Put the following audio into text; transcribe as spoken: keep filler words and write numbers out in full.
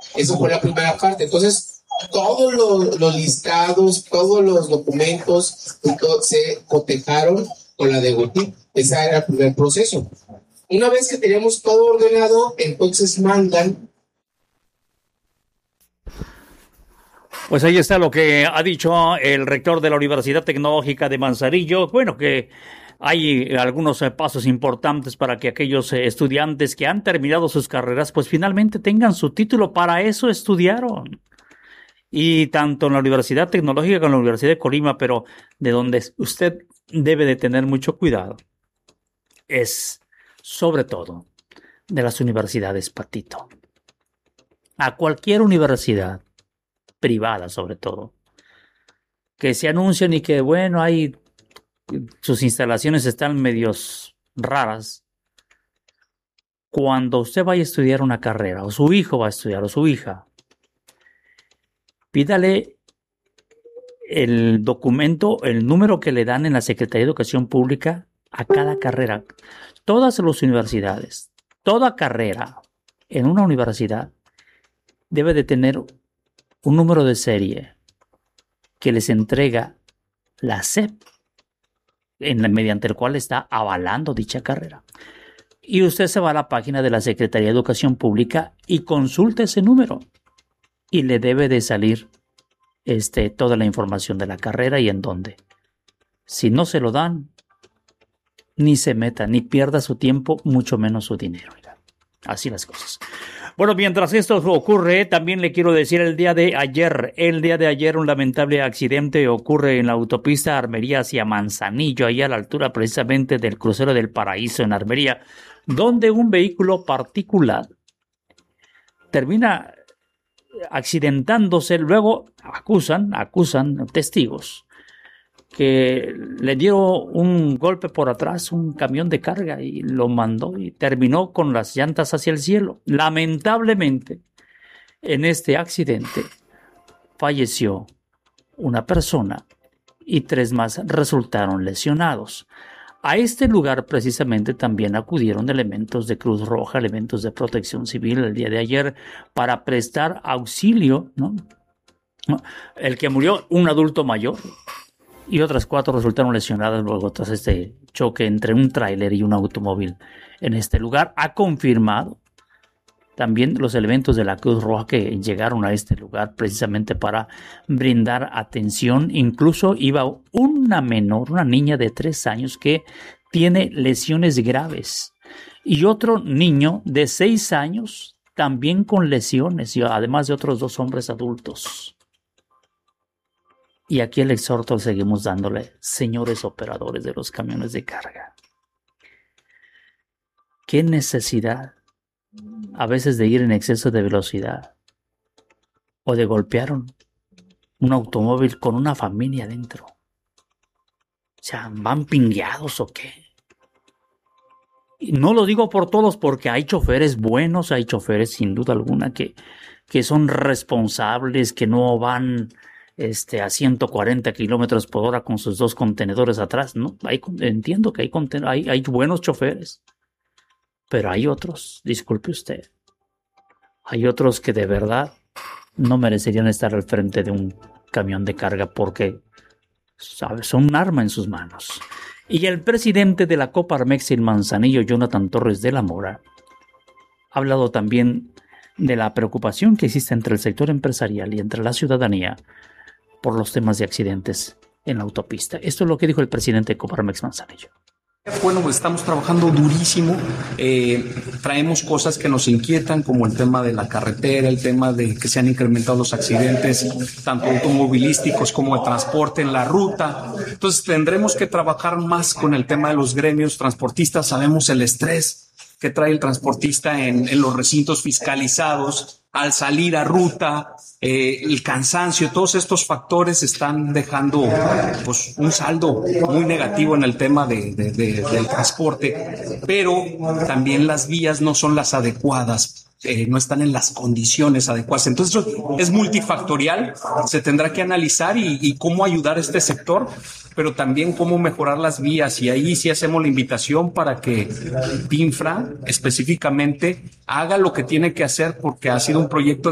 Eso fue la primera parte. Entonces, todos los, los listados, todos los documentos todo, se cotejaron con la D O T I. Ese era el primer proceso. Una vez que teníamos todo ordenado, entonces mandan. Pues ahí está lo que ha dicho el rector de la Universidad Tecnológica de Manzanillo. Bueno, que hay algunos pasos importantes para que aquellos estudiantes que han terminado sus carreras, pues finalmente tengan su título. Para eso estudiaron. Y tanto en la Universidad Tecnológica como en la Universidad de Colima, pero de donde usted debe de tener mucho cuidado es, sobre todo, de las universidades, Patito. A cualquier universidad, privada sobre todo, que se anuncian y que, bueno, hay, sus instalaciones están medios raras. Cuando usted vaya a estudiar una carrera, o su hijo va a estudiar, o su hija, pídale el documento, el número que le dan en la Secretaría de Educación Pública a cada carrera. Todas las universidades, toda carrera en una universidad debe de tener un número de serie que les entrega la S E P, en la, mediante el cual está avalando dicha carrera. Y usted se va a la página de la Secretaría de Educación Pública y consulta ese número. Y le debe de salir este, toda la información de la carrera y en dónde. Si no se lo dan, ni se meta, ni pierda su tiempo, mucho menos su dinero. Así las cosas. Bueno, mientras esto ocurre, también le quiero decir el día de ayer, el día de ayer un lamentable accidente ocurre en la autopista Armería hacia Manzanillo, ahí a la altura precisamente del crucero del Paraíso en Armería, donde un vehículo particular termina accidentándose. Luego acusan, acusan testigos que le dio un golpe por atrás un camión de carga y lo mandó y terminó con las llantas hacia el cielo. Lamentablemente, en este accidente falleció una persona y tres más resultaron lesionados. A este lugar precisamente también acudieron elementos de Cruz Roja, elementos de Protección Civil el día de ayer para prestar auxilio, ¿no? El que murió, un adulto mayor, y otras cuatro resultaron lesionadas luego tras este choque entre un tráiler y un automóvil en este lugar. Ha confirmado también los elementos de la Cruz Roja que llegaron a este lugar precisamente para brindar atención. Incluso iba una menor, una niña de tres años que tiene lesiones graves y otro niño de seis años también con lesiones, y además de otros dos hombres adultos. Y aquí el exhorto seguimos dándole, señores operadores de los camiones de carga. ¿Qué necesidad a veces de ir en exceso de velocidad o de golpear un, un automóvil con una familia dentro? O sea, ¿van pingueados o qué? Y no lo digo por todos, porque hay choferes buenos, hay choferes sin duda alguna que, que son responsables, que no van Este, a ciento cuarenta kilómetros por hora con sus dos contenedores atrás, ¿no? Hay, entiendo que hay, hay, hay buenos choferes, pero hay otros, disculpe usted, hay otros que de verdad no merecerían estar al frente de un camión de carga porque, ¿sabe?, son un arma en sus manos. Y el presidente de la Coparmex en Manzanillo, Jonathan Torres de la Mora, ha hablado también de la preocupación que existe entre el sector empresarial y entre la ciudadanía por los temas de accidentes en la autopista. Esto es lo que dijo el presidente de Coparmex Manzanillo. Bueno, pues estamos trabajando durísimo, eh, traemos cosas que nos inquietan como el tema de la carretera, el tema de que se han incrementado los accidentes, tanto automovilísticos como de transporte en la ruta. Entonces tendremos que trabajar más con el tema de los gremios transportistas. Sabemos el estrés que trae el transportista en, en los recintos fiscalizados al salir a ruta, eh, el cansancio, todos estos factores están dejando pues un saldo muy negativo en el tema de, de, de, del transporte, pero también las vías no son las adecuadas. Eh, no están en las condiciones adecuadas. Entonces es multifactorial, se tendrá que analizar y, y cómo ayudar a este sector, pero también cómo mejorar las vías, y ahí sí hacemos la invitación para que PINFRA específicamente haga lo que tiene que hacer, porque ha sido un proyecto